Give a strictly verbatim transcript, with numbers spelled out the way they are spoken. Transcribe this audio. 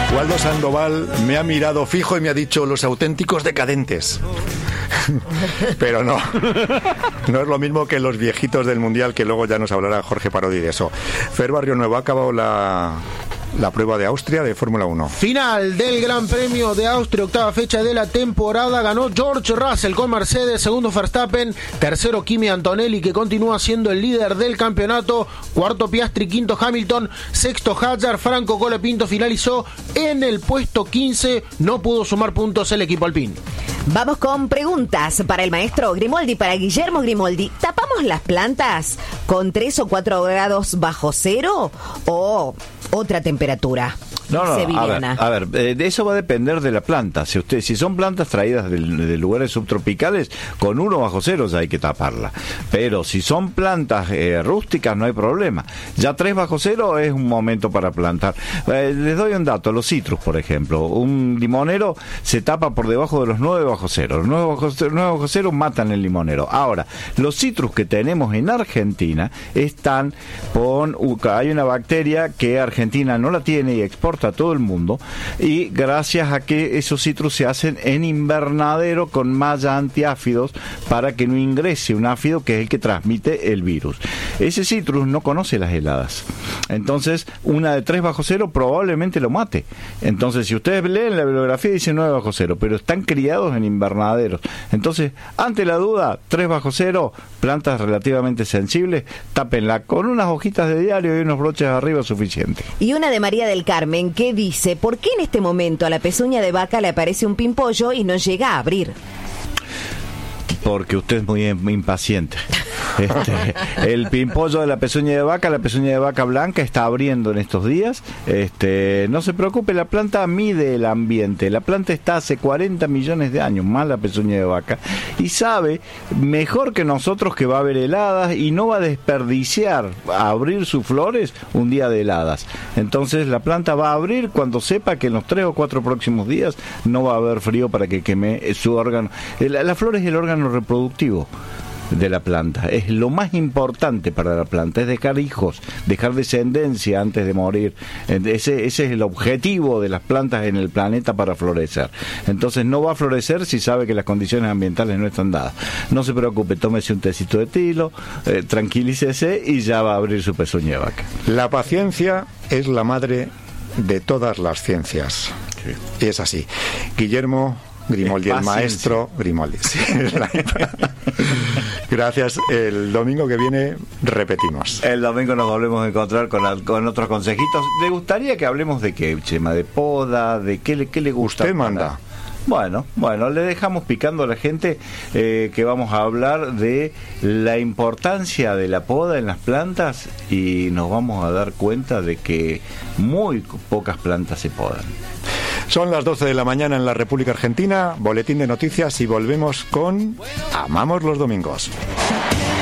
Waldo Sandoval me ha mirado fijo y me ha dicho los auténticos decadentes. Pero no, no es lo mismo que los viejitos del Mundial, que luego ya nos hablará Jorge Parodi de eso. Fer Barrio Nuevo, ha acabado la... la prueba de Austria de Fórmula uno. Final del Gran Premio de Austria, octava fecha de la temporada. Ganó George Russell con Mercedes, segundo Verstappen, tercero Kimi Antonelli, que continúa siendo el líder del campeonato, cuarto Piastri, quinto Hamilton, sexto Hadjar. Franco Colapinto finalizó en el puesto quince, no pudo sumar puntos el equipo alpín. Vamos con preguntas para el maestro Grimoldi, para Guillermo Grimoldi. ¿Tapamos las plantas con tres o cuatro grados bajo cero o otra temperatura? No, no, a ver, a ver eh, de eso va a depender de la planta. Si usted, si son plantas traídas de, de lugares subtropicales, con uno bajo cero ya hay que taparla. Pero si son plantas eh, rústicas, no hay problema. Ya tres bajo cero es un momento para plantar. Eh, les doy un dato, los citrus, por ejemplo. Un limonero se tapa por debajo de los nueve bajo cero. Los nueve bajo cero, nueve bajo cero matan el limonero. Ahora, los citrus que tenemos en Argentina están con... Hay una bacteria que Argentina no la tiene y exporta a todo el mundo, y gracias a que esos citrus se hacen en invernadero con malla antiáfidos para que no ingrese un áfido que es el que transmite el virus. Ese citrus no conoce las heladas, entonces una de tres bajo cero probablemente lo mate. Entonces si ustedes leen la bibliografía dice nueve bajo cero, pero están criados en invernaderos. Entonces, ante la duda, tres bajo cero, plantas relativamente sensibles, tápenla con unas hojitas de diario y unos broches arriba suficiente. Y una de María del Carmen, que dice, ¿por qué en este momento a la pezuña de vaca le aparece un pimpollo y no llega a abrir? Porque usted es muy impaciente. Este, el pimpollo de la pezuña de vaca, la pezuña de vaca blanca está abriendo en estos días. Este, no se preocupe, la planta mide el ambiente. La planta está hace cuarenta millones de años, más la pezuña de vaca, y sabe mejor que nosotros que va a haber heladas y no va a desperdiciar a abrir sus flores un día de heladas. Entonces la planta va a abrir cuando sepa que en los tres o cuatro próximos días no va a haber frío para que queme su órgano. La, la flor es el órgano reproductivo de la planta, es lo más importante para la planta, es dejar hijos, dejar descendencia antes de morir. Ese, ese es el objetivo de las plantas en el planeta, para florecer. Entonces no va a florecer si sabe que las condiciones ambientales no están dadas. No se preocupe, tómese un tecito de tilo, eh, tranquilícese y ya va a abrir su pezuña de vaca. La paciencia es la madre de todas las ciencias. Sí. Y es así. Guillermo Grimoldi, el maestro Grimoldi. Sí, gracias. El domingo que viene repetimos. El domingo nos volvemos a encontrar con, la, con otros consejitos. ¿Le gustaría que hablemos de qué, Chema? ¿De poda? ¿De qué le, qué le gusta? Usted manda. Bueno, bueno, le dejamos picando a la gente eh, que vamos a hablar de la importancia de la poda en las plantas, y nos vamos a dar cuenta de que muy pocas plantas se podan. Son las doce de la mañana en la República Argentina, boletín de noticias, y volvemos con Amamos los domingos.